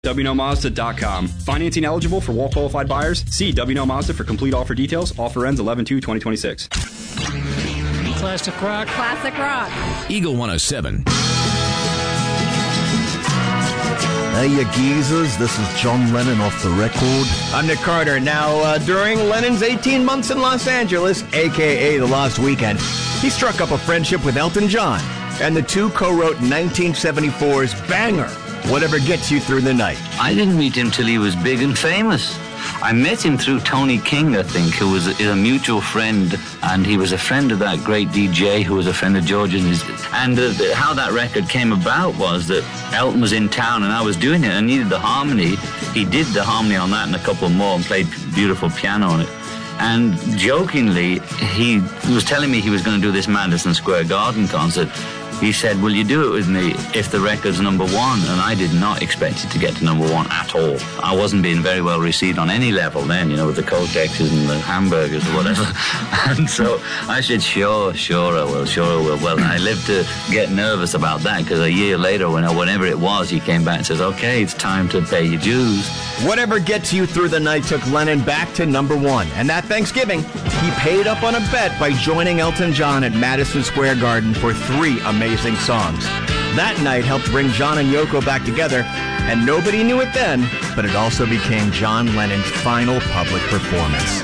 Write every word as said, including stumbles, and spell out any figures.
W N O Mazda dot com. Financing eligible for well-qualified buyers? See W N O Mazda for complete offer details. Offer ends eleven two twenty twenty-six. Classic rock. Classic rock. Eagle one oh seven. Hey, you geezers, this is John Lennon off the record. I'm Nick Carter. Now, uh, during Lennon's eighteen months in Los Angeles, a k a the Lost Weekend, he struck up a friendship with Elton John, and the two co-wrote nineteen seventy-four's banger, Whatever Gets You Through the Night. I didn't meet him till he was big and famous. I met him through Tony King, I think, who was a, a mutual friend, and he was a friend of that great D J who was a friend of George's. And uh, the, how that record came about was that Elton was in town and I was doing it. I needed the harmony. He did the harmony on that and a couple more and played beautiful piano on it. And jokingly, he was telling me he was going to do this Madison Square Garden concert. He said, will you do it with me if the record's number one? And I did not expect it to get to number one at all. I wasn't being very well received on any level then, you know, with the Kotexes and the hamburgers or whatever. And so I said, sure, sure I will, sure I will. Well, I lived to get nervous about that because a year later, when, whenever it was, he came back and says, okay, it's time to pay your dues. Whatever Gets You Through the Night took Lennon back to number one. And that Thanksgiving, he paid up on a bet by joining Elton John at Madison Square Garden for three amazing songs. That night helped bring John and Yoko back together, and nobody knew it then, but it also became John Lennon's final public performance.